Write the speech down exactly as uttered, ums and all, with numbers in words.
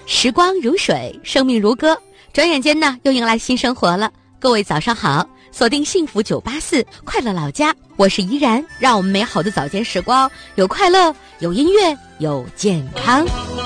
时光如水，生命如歌，转眼间呢又迎来新生活了。各位早上好，锁定幸福九八四快乐老家，我是怡然，让我们美好的早间时光有快乐，有音乐，有健康。